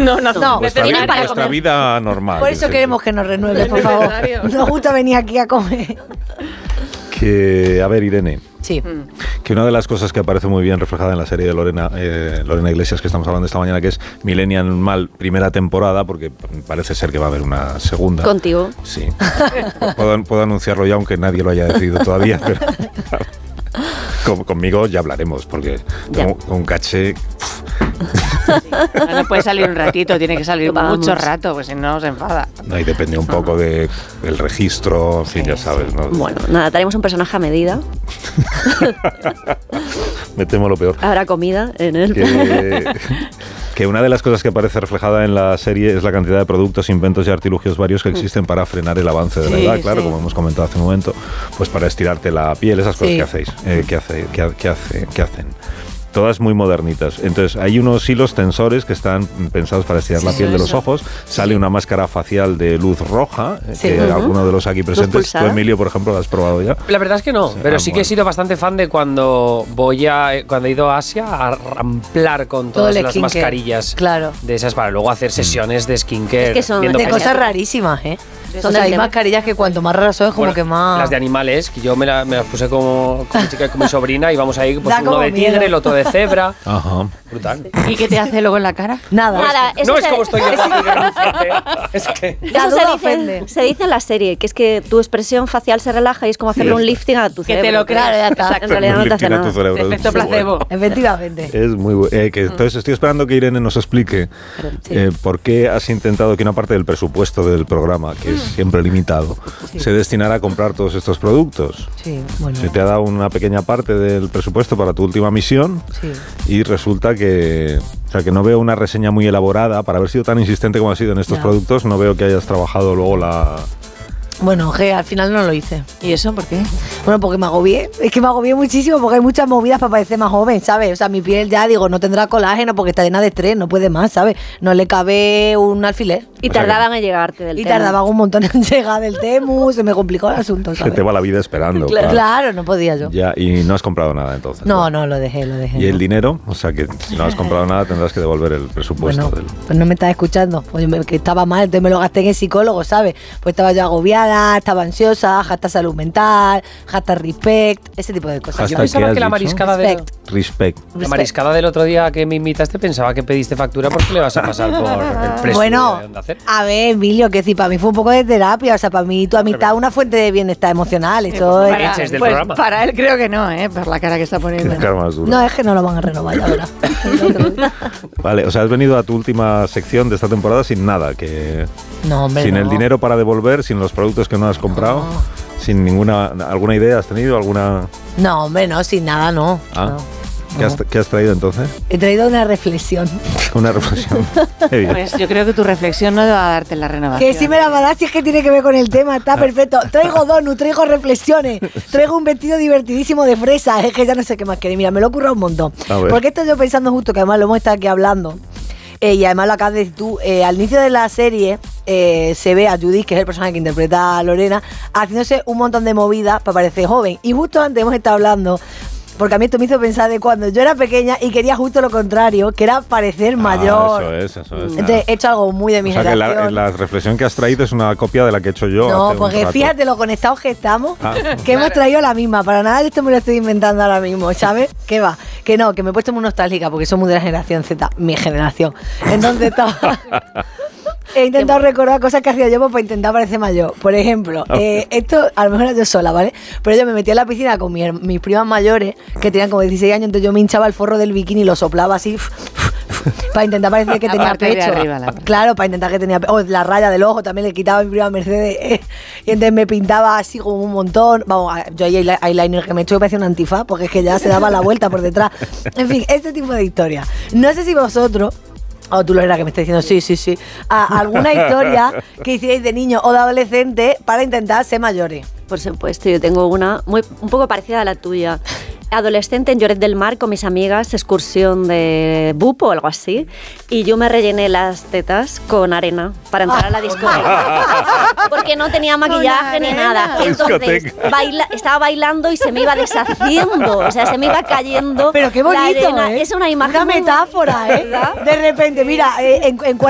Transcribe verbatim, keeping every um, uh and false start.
No, no, no. Vuestra, vida, para vuestra vida normal. Por eso queremos que nos renueve, por favor. Nos gusta venir aquí a comer. Que, a ver, Irene. Sí. Que una de las cosas que aparece muy bien reflejada en la serie de Lorena, eh, Lorena Iglesias que estamos hablando esta mañana, que es Millennial Mal, primera temporada, porque parece ser que va a haber una segunda. Contigo. Sí. Puedo, puedo anunciarlo ya, aunque nadie lo haya decidido todavía, pero con, conmigo ya hablaremos, porque ya. tengo un caché... No, no puede salir un ratito, tiene que salir Vamos. mucho rato, pues si no se enfada. No, y depende un poco de, del registro, en fin, ya sabes, ¿no? Bueno, nada, tenemos un personaje a medida. Me temo lo peor. Habrá comida en él. Que, que una de las cosas que aparece reflejada en la serie es la cantidad de productos, inventos y artilugios varios que existen para frenar el avance de la Sí, edad, claro, sí. como hemos comentado hace un momento, pues para estirarte la piel, esas cosas Sí. que hacéis, eh, que, hace, que, ha- que, hace, que hacen. Todas muy modernitas. Entonces, hay unos hilos tensores que están pensados para estirar la Sí, piel de los eso. ojos. Sale una máscara facial de luz roja, eh, Sí. que Ujú. alguno de los aquí presentes, tú, pulsada. Emilio, por ejemplo, lo has probado ya. La verdad es que no, Sí, pero ah, sí que bueno. he sido bastante fan de cuando voy a cuando he ido a Asia a ramplar con Todo todas el las skincare. mascarillas Claro. de esas para luego hacer sesiones de skincare. Es que son viendo De Genial. cosas rarísimas, ¿eh? Son O sea, del hay tema. mascarillas que cuanto más raras son, es como Bueno, que más... Las de animales, que yo me, la- me las puse como con mi chica y con mi sobrina y vamos ahí, pues Da uno como de miedo. tigre, el otro de cebra. Ajá. Brutal. ¿Y qué te hace luego en la cara? Nada. Nada, eso No es se- como estoy yo aquí de renunciante. Es que... La Eso duda se ofende. dice, se dice en la serie, que es que tu expresión facial se relaja y es como hacerle un lifting a tu Que cerebro. te lo creas, ya está. En realidad no te hace Lifting a tu nada. cerebro, es Efecto muy placebo. bueno. Efectivamente. Es muy bueno. Eh, que, entonces estoy esperando que Irene nos explique Sí. eh, por qué has intentado que una parte del presupuesto del programa, que es siempre limitado, Sí. se destinara a comprar todos estos productos. Sí, bueno. Se te ha dado una pequeña parte del presupuesto para tu última misión Sí. y resulta que, o sea, que no veo una reseña muy elaborada. Para haber sido tan insistente como has sido en estos Ya. productos, no veo que hayas trabajado luego la... Bueno, que al final no lo hice. ¿Y eso por qué? Bueno, porque me agobié. Es que me agobié muchísimo porque hay muchas movidas para parecer más joven, ¿sabes? O sea, mi piel ya, digo, no tendrá colágeno porque está llena de estrés, no puede más, ¿sabes? No le cabe un alfiler. Y O sea tardaban en llegarte del Y tema. tardaba un montón en llegar del Temu, se me complicó el asunto, Se ¿sabes? te va la vida esperando. Claro, claro. claro, no podía yo. Ya, y no has comprado nada entonces. No, no, lo dejé, lo dejé. ¿Y no. el dinero? O sea, que si no has comprado nada tendrás que devolver el presupuesto. Bueno, del... pues no me estás escuchando. Pues me- que estaba mal, entonces me lo gasté en el psicólogo, ¿sabes? Pues estaba yo agobiada, estaba ansiosa, hashtag salud mental, hashtag respect, ese tipo de cosas. Hashtag Yo ¿qué pensaba has que la dicho? mariscada del, Respect. Respect. la mariscada del otro día que me invitaste pensaba que pediste factura porque le vas a pasar por el precio Bueno, de Onda Cero. a ver, Emilio, que si para mí fue un poco de terapia, o sea, para mí tu amistad es una fuente de bienestar emocional. Eso es- Para- Leches del pues, programa. para él creo que no, ¿eh? Por la cara que está poniendo. Qué cara más dura. No, es que no lo van a renovar, ya verás. Vale, o sea, has venido a tu última sección de esta temporada sin nada, que No, hombre, sin no. el dinero para devolver, sin los productos que no has comprado, sin ninguna... ¿Alguna idea has tenido? ¿Alguna...? No, hombre, no, sin nada, no. Ah, no. ¿Qué, has, qué has traído entonces? He traído una reflexión. Una reflexión. Qué bien. Pues yo creo que tu reflexión no va a darte la renovación. Que sí me la va a dar si es que tiene que ver con el tema, está perfecto. Traigo donuts, traigo reflexiones, traigo un vestido divertidísimo de fresa, es que ya no sé qué más quiere. Mira, me lo he currado un montón. A ver. Porque esto yo pensando justo, que además lo hemos estado aquí hablando, eh, y además lo acabas de decir tú, eh, al inicio de la serie eh, se ve a Judith, que es el personaje que interpreta a Lorena, haciéndose un montón de movidas para parecer joven. Y justo antes hemos estado hablando... Porque a mí esto me hizo pensar de cuando yo era pequeña y quería justo lo contrario, que era parecer mayor. Ah, eso es, eso es. Entonces he hecho algo muy de mi O sea, que generación. la, la reflexión que has traído es una copia de la que he hecho yo No, hace un porque rato. fíjate lo conectados que estamos, Ah. que hemos traído la misma. Para nada de esto me lo estoy inventando ahora mismo, ¿sabes? ¿Qué va? Que no, que me he puesto muy nostálgica porque soy muy de la generación Z, mi generación. Entonces estaba... He intentado recordar cosas que hacía yo pues, para intentar parecer mayor. Por ejemplo, eh, esto a lo mejor era yo sola, ¿vale? Pero yo me metía en la piscina con mi her- mis primas mayores, que tenían como dieciséis años, entonces yo me hinchaba el forro del bikini y lo soplaba así para intentar parecer que La tenía parte de pecho. arriba, la- Claro, para intentar que tenía pecho. O la raya del ojo también le quitaba a mi prima Mercedes. eh, y entonces me pintaba así como un montón. Vamos, yo ahí eyel- eyeliner que me he hecho que parecía un antifaz, porque es que ya se daba la vuelta por detrás. En fin, este tipo de historia. No sé si vosotros... O tú, Lorena, que me estás diciendo, sí, sí, sí. A alguna historia que hicierais de niño o de adolescente para intentar ser mayores. Por supuesto, yo tengo una muy, un poco parecida a la tuya. Adolescente en Lloret del Mar con mis amigas, excursión de bupo o algo así, y yo me rellené las tetas con arena para entrar a la discoteca. Porque no tenía maquillaje ni arena. nada. Entonces, Discoteca. baila, estaba bailando y se me iba deshaciendo, o sea, se me iba cayendo. Pero qué la bonito, arena. ¿eh? Es una imagen Una muy metáfora, ¿eh? ¿verdad? De repente, mira, eh, en, en